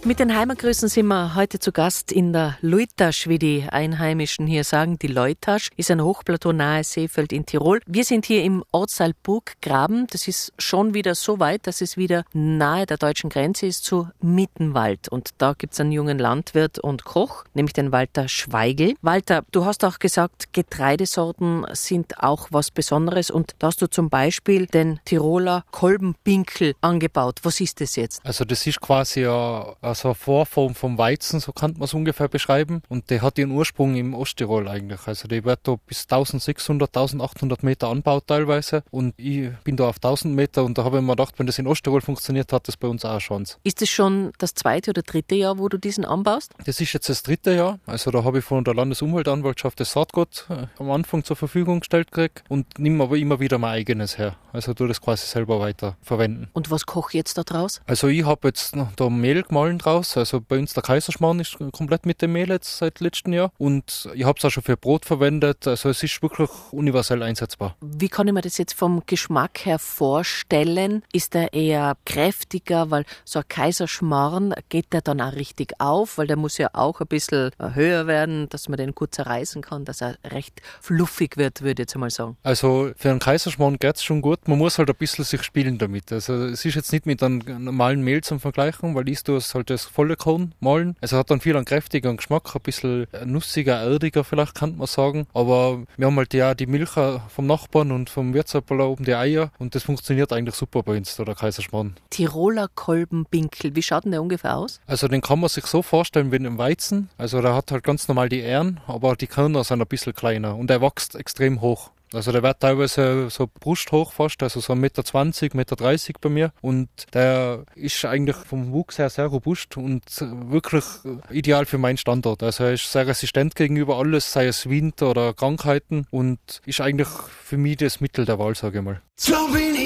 Mit den Heimatgrüßen sind wir heute zu Gast in der Leutasch, wie die Einheimischen hier sagen. Die Leutasch ist ein Hochplateau nahe Seefeld in Tirol. Wir sind hier im Ortsteil Burggraben. Das ist schon wieder so weit, dass es wieder nahe der deutschen Grenze ist zu Mittenwald. Und da gibt es einen jungen Landwirt und Koch, nämlich den Walter Schweigl. Walter, du hast auch gesagt, Getreidesorten sind auch was Besonderes. Und da hast du zum Beispiel den Tiroler Kolbenbinkel angebaut. Was ist das jetzt? Also das ist quasi eine Vorform vom Weizen, so kann man es ungefähr beschreiben. Und der hat ihren Ursprung im Osttirol eigentlich. Also die wird da bis 1600, 1800 Meter anbaut teilweise. Und ich bin da auf 1000 Meter und da habe ich mir gedacht, wenn das in Osttirol funktioniert, hat das bei uns auch eine Chance. Ist das schon das zweite oder dritte Jahr, wo du diesen anbaust? Das ist jetzt das dritte Jahr. Also da habe ich von der Landesumweltanwaltschaft das Saatgut am Anfang zur Verfügung gestellt gekriegt und nehme aber immer wieder mein eigenes her. Also tue das quasi selber weiter verwenden. Und was koche ich jetzt da draus? Also ich habe jetzt noch da Mehl gemahlen draus. Also bei uns der Kaiserschmarrn ist komplett mit dem Mehl jetzt seit letztem Jahr. Und ich habe es auch schon für Brot verwendet. Also es ist wirklich universell einsetzbar. Wie kann ich mir das jetzt vom Geschmack her vorstellen? Ist der eher kräftiger, weil so ein Kaiserschmarrn geht der dann auch richtig auf, weil der muss ja auch ein bisschen höher werden, dass man den gut zerreißen kann, dass er recht fluffig wird, würde ich jetzt mal sagen. Also für einen Kaiserschmarrn geht es schon gut. Man muss halt ein bisschen sich spielen damit. Also es ist jetzt nicht mit einem normalen Mehl zum Vergleichen, weil ich tue es halt das volle Korn mahlen. Also hat dann viel an kräftigeren Geschmack, ein bisschen nussiger, erdiger vielleicht kann man sagen. Aber wir haben halt ja die Milch vom Nachbarn und vom Wirtshaus oben die Eier und das funktioniert eigentlich super bei uns, der Kaiserschmarrn. Tiroler Kolbenbinkel, wie schaut denn der ungefähr aus? Also den kann man sich so vorstellen wie ein Weizen. Also der hat halt ganz normal die Ähren, aber die Körner sind ein bisschen kleiner und er wächst extrem hoch. Also der wird teilweise so brusthoch fast, also so 1,20 Meter, 1,30 Meter bei mir. Und der ist eigentlich vom Wuchs her sehr robust und wirklich ideal für meinen Standort. Also er ist sehr resistent gegenüber alles, sei es Wind oder Krankheiten und ist eigentlich für mich das Mittel der Wahl, sage ich mal.